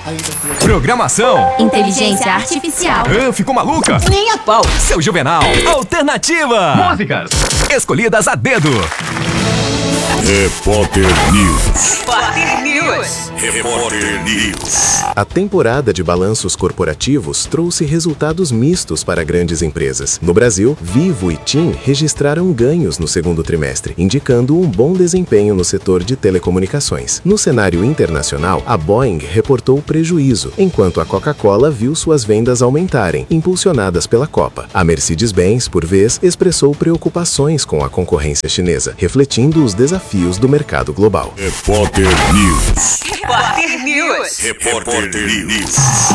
Programação. Inteligência artificial. Ficou maluca? Nem a pau. Seu Juvenal. Alternativa. Músicas escolhidas a dedo. Repórter News. Repórter News. Repórter News. A temporada de balanços corporativos trouxe resultados mistos para grandes empresas. No Brasil, Vivo e TIM registraram ganhos no segundo trimestre, indicando um bom desempenho no setor de telecomunicações. No cenário internacional, a Boeing reportou prejuízo, enquanto a Coca-Cola viu suas vendas aumentarem, impulsionadas pela Copa. A Mercedes-Benz, por vez, expressou preocupações com a concorrência chinesa, refletindo os desafios do mercado global. Repórter News. Repórter News. Repórter News.